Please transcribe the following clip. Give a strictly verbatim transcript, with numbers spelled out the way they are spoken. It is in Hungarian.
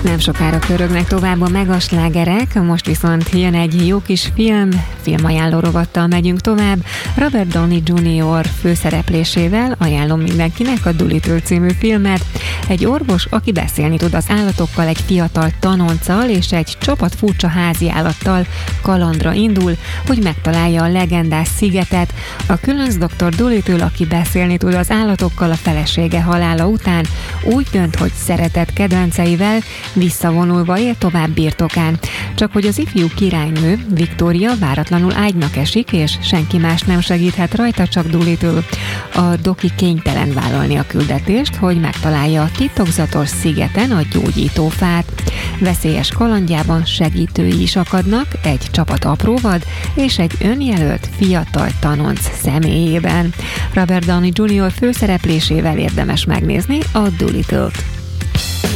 Nem sokára pörögnek tovább a megaslágerek, most viszont jön egy jó kis film, filmajánló rovattal megyünk tovább. Robert Downey junior főszereplésével ajánlom mindenkinek a Dolittle című filmet. Egy orvos, aki beszélni tud az állatokkal, egy fiatal tanonccal és egy csapat furcsa házi állattal kalandra indul, hogy megtalálja a legendás szigetet. A különc doktor Dolittle, aki beszélni tud az állatokkal, a felesége halála után úgy dönt, hogy szeretett kedvenceivel visszavonulva él tovább birtokán. Csak hogy az ifjú királynő, Victoria váratlanul ágynak esik, és senki más nem segíthet rajta, csak Dolittle. A doki kénytelen vállalni a küldetést, hogy megtalálja a titokzatos szigeten a gyógyítófát. Veszélyes kalandjában segítői is akadnak, egy csapat apróvad és egy önjelölt fiatal tanonc személyében. Robert Downey junior főszereplésével érdemes megnézni a Dolittle-t.